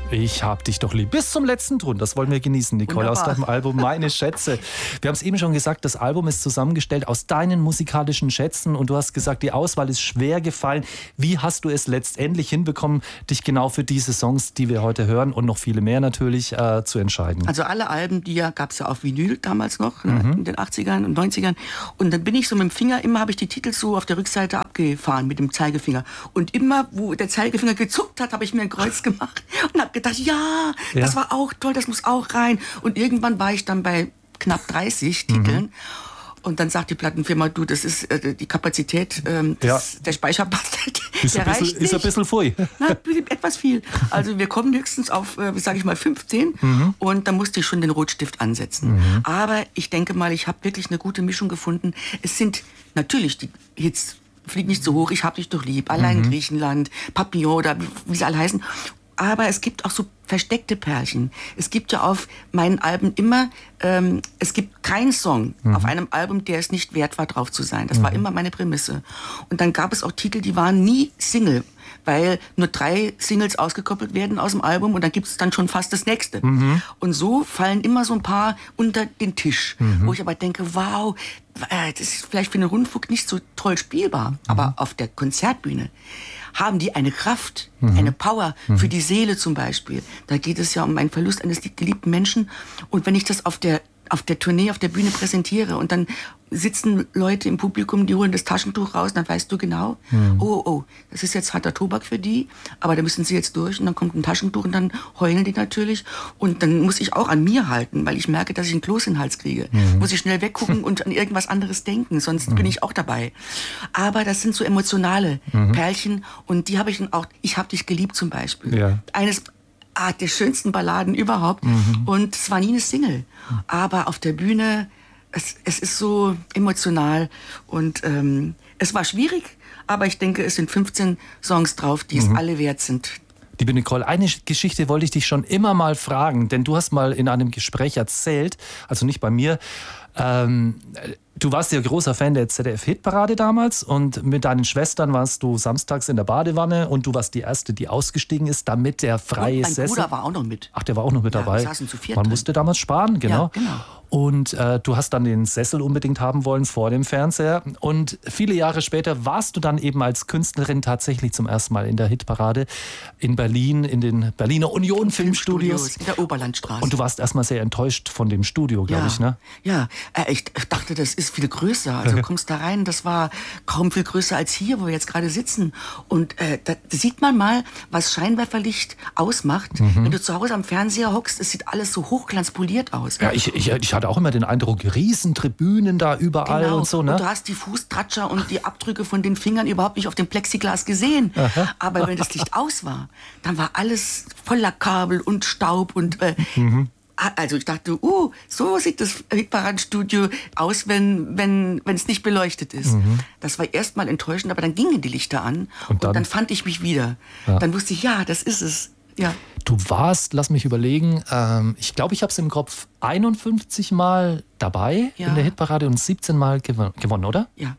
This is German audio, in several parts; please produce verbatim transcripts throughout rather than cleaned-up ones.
Ich hab dich doch lieb. Bis zum letzten Ton. Das wollen wir genießen, Nicole, Wunderbar. Aus deinem Album Meine Schätze. Wir haben es eben schon gesagt, das Album ist zusammengestellt aus deinen musikalischen Schätzen und du hast gesagt, die Auswahl ist schwer gefallen. Wie hast du es letztendlich hinbekommen, dich genau für diese Songs, die wir heute hören und noch viele mehr natürlich, äh, zu entscheiden? Also alle Alben, die ja, gab es ja auf Vinyl damals noch, mhm. in den achtzigern und neunzigern. Und dann bin ich so mit dem Finger, immer habe ich die Titel so auf der Rückseite abgefahren mit dem Zeigefinger. Und immer, wo der Zeigefinger gezuckt hat, habe ich mir ein Kreuz gemacht und habe gedacht, ja, ja, das war auch toll, das muss auch rein. Und irgendwann war ich dann bei knapp dreißig Titeln. Mhm. Und dann sagt die Plattenfirma, du, das ist äh, die Kapazität, ähm, das, ja. der Speicherplatz, ist der ein bisschen, reicht nicht. Ist ein bisschen voll. Na, etwas viel. Also wir kommen höchstens auf, äh, sage ich mal, fünfzehn. Mhm. Und da musste ich schon den Rotstift ansetzen. Mhm. Aber ich denke mal, ich habe wirklich eine gute Mischung gefunden. Es sind natürlich die Hits, Flieg nicht so hoch, ich hab dich doch lieb, Allein mhm. Griechenland, Papillon oder wie, wie sie alle heißen. Aber es gibt auch so versteckte Perlchen. Es gibt ja auf meinen Alben immer, ähm, es gibt keinen Song mhm. auf einem Album, der es nicht wert war, drauf zu sein. Das mhm. war immer meine Prämisse. Und dann gab es auch Titel, die waren nie Single, weil nur drei Singles ausgekoppelt werden aus dem Album und dann gibt es dann schon fast das nächste. Mhm. Und so fallen immer so ein paar unter den Tisch, mhm. wo ich aber denke, wow, das ist vielleicht für den Rundfunk nicht so toll spielbar, mhm. aber auf der Konzertbühne haben die eine Kraft, mhm. eine Power mhm. für die Seele zum Beispiel. Da geht es ja um einen Verlust eines geliebten Menschen. Und wenn ich das auf der, auf der Tournee, auf der Bühne präsentiere und dann sitzen Leute im Publikum, die holen das Taschentuch raus, dann weißt du genau, mhm. oh, oh, das ist jetzt harter Tobak für die, aber da müssen sie jetzt durch und dann kommt ein Taschentuch und dann heulen die natürlich und dann muss ich auch an mir halten, weil ich merke, dass ich einen Kloß in den Hals kriege. Mhm. Muss ich schnell weggucken und an irgendwas anderes denken, sonst mhm. bin ich auch dabei. Aber das sind so emotionale mhm. Perlchen und die habe ich auch, ich habe dich geliebt zum Beispiel. Ja. Eines ah, der schönsten Balladen überhaupt mhm. und es war nie eine Single, aber auf der Bühne Es, es ist so emotional und ähm, es war schwierig, aber ich denke, es sind fünfzehn Songs drauf, die mhm. es alle wert sind. Liebe Nicole, eine Geschichte wollte ich dich schon immer mal fragen, denn du hast mal in einem Gespräch erzählt, also nicht bei mir, ähm, du warst ja großer Fan der Z D F-Hitparade damals und mit deinen Schwestern warst du samstags in der Badewanne und du warst die Erste, die ausgestiegen ist, damit der freie und mein Sessel... Mein Bruder war auch noch mit. Ach, der war auch noch mit ja, dabei. Wir saßen zu viert Man drin. musste damals sparen, genau. Ja, genau. Und äh, du hast dann den Sessel unbedingt haben wollen vor dem Fernseher. Und viele Jahre später warst du dann eben als Künstlerin tatsächlich zum ersten Mal in der Hitparade in Berlin, in den Berliner Union Filmstudios. In der Oberlandstraße. Und du warst erstmal sehr enttäuscht von dem Studio, glaube ja, ich, ne? Ja, äh, ich dachte, das ist viel größer. Also du kommst da rein, das war kaum viel größer als hier, wo wir jetzt gerade sitzen. Und äh, da sieht man mal, was Scheinwerferlicht ausmacht. Mhm. Wenn du zu Hause am Fernseher hockst, es sieht alles so hochglanzpoliert aus. Ja, ich, ich, ich hatte auch immer den Eindruck, Riesentribünen da überall genau. und so, ne? Und du hast die Fußtratscher und die Abdrücke von den Fingern überhaupt nicht auf dem Plexiglas gesehen. Aha. Aber wenn das Licht aus war, dann war alles voller Kabel und Staub und äh, mhm. Also ich dachte, uh, so sieht das Hitparadenstudio aus, wenn wenn wenn es nicht beleuchtet ist. Mhm. Das war erstmal enttäuschend, aber dann gingen die Lichter an und dann, und dann fand ich mich wieder. Ja. Dann wusste ich, ja, das ist es. Ja. Du warst, lass mich überlegen, ähm, ich glaube, ich habe es im Kopf, einundfünfzig Mal dabei ja. in der Hitparade und siebzehn Mal gew- gewonnen, oder? Ja.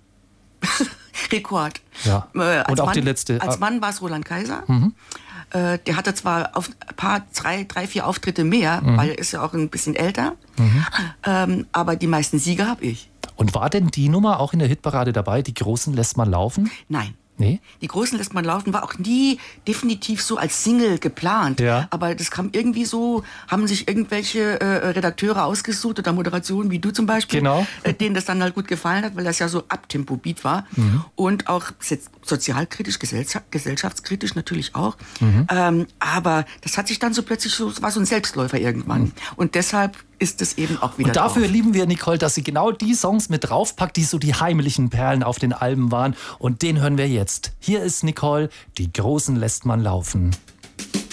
Rekord. Ja. Äh, und auch Mann, die letzte. Als Mann war es Roland Kaiser. Mhm. Äh, der hatte zwar auf ein paar, drei, drei, vier Auftritte mehr, mhm. weil er ist ja auch ein bisschen älter, mhm. ähm, aber die meisten Sieger habe ich. Und war denn die Nummer auch in der Hitparade dabei, die Großen lässt man laufen? Nein. Nee? Die Großen lässt man laufen, war auch nie definitiv so als Single geplant. Ja. Aber das kam irgendwie so, haben sich irgendwelche äh, Redakteure ausgesucht oder Moderationen, wie du zum Beispiel, genau. äh, denen das dann halt gut gefallen hat, weil das ja so Abtempo-Beat war. Mhm. Und auch sozialkritisch, gesellschaftskritisch natürlich auch. Mhm. Ähm, aber das hat sich dann so plötzlich so, war so ein Selbstläufer irgendwann. Mhm. Und deshalb ist es eben auch wieder Und dafür drauf. lieben wir Nicole, dass sie genau die Songs mit draufpackt, die so die heimlichen Perlen auf den Alben waren. Und den hören wir jetzt. Hier ist Nicole, die Großen lässt man laufen.